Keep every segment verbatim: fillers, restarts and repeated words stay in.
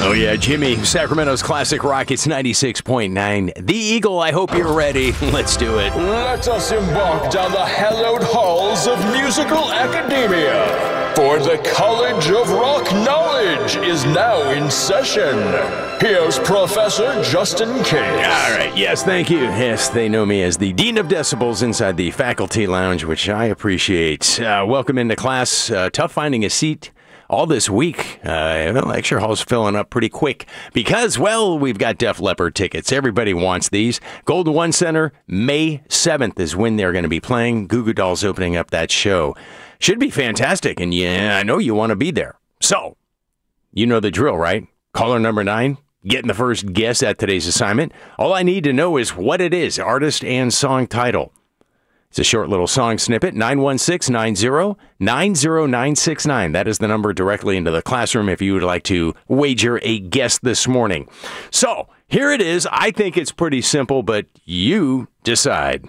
Oh, yeah, Jimmy, Sacramento's classic rock. It's ninety-six point nine. The Eagle, I hope you're ready. Let's do it. Let us embark down the hallowed halls of musical academia. For the College of Rock Knowledge is now in session. Here's Professor Justin Case. All right, yes, thank you. Yes, they know me as the Dean of Decibels inside the Faculty Lounge, which I appreciate. Uh, welcome into class. Uh, tough finding a seat all this week. Uh, the lecture hall's filling up pretty quick because, well, we've got Def Leppard tickets. Everybody wants these. Golden One Center, May seventh is when they're going to be playing. Goo Goo Dolls opening up that show. Should be fantastic, and yeah, I know you want to be there. So, you know the drill, right? Caller number nine, getting the first guess at today's assignment. All I need to know is what it is, artist and song title. It's a short little song snippet, nine one six, nine zero, nine zero nine six nine. That is the number directly into the classroom if you would like to wager a guess this morning. So, here it is. I think it's pretty simple, but you decide.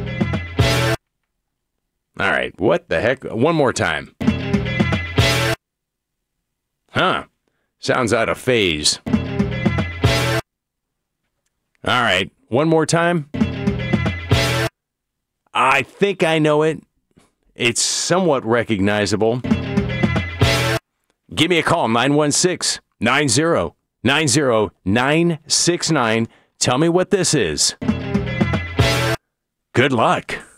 All right, what the heck? One more time. Huh. Sounds out of phase. All right, one more time. I think I know it. It's somewhat recognizable. Give me a call, nine one six, nine zero, nine zero nine six nine. Tell me what this is. Good luck.